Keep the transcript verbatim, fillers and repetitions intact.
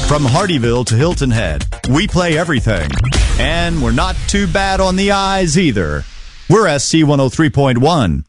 From Hardyville to Hilton Head, we play everything. And we're not too bad on the eyes either. We're S C one oh three point one.